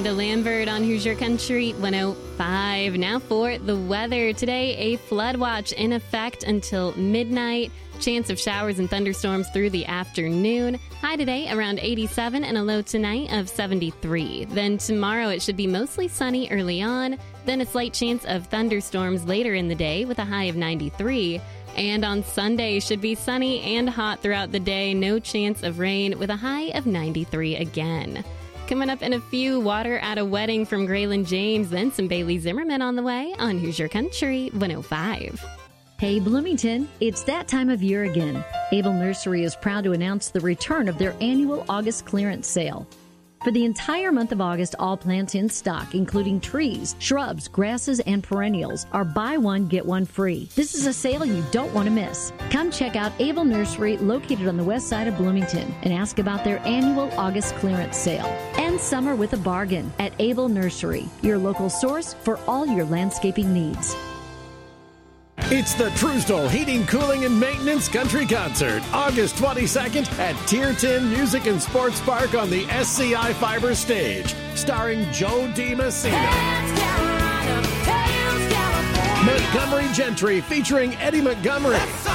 Amanda Lambert on Hoosier Country 105. Now for the weather. Today, a flood watch in effect until midnight. Chance of showers and thunderstorms through the afternoon. High today around 87 and a low tonight of 73. Then tomorrow it should be mostly sunny early on. Then a slight chance of thunderstorms later in the day with a high of 93. And on Sunday should be sunny and hot throughout the day. No chance of rain with a high of 93 again. Coming up in a few, water at a wedding from Graylin James. Then some Bailey Zimmerman on the way on Hoosier Country 105. Hey Bloomington, it's that time of year again. Able Nursery is proud to announce the return of their annual August clearance sale. For the entire month of August, all plants in stock, including trees, shrubs, grasses, and perennials, are buy one, get one free. This is a sale you don't want to miss. Come check out Able Nursery, located on the west side of Bloomington, and ask about their annual August clearance sale. End summer with a bargain at Able Nursery, your local source for all your landscaping needs. It's the Truesdell Heating, Cooling, and Maintenance Country Concert, August 22nd at Tier 10 Music and Sports Park on the SCI Fiber stage, starring Joe DiMessina. Montgomery Gentry featuring Eddie Montgomery.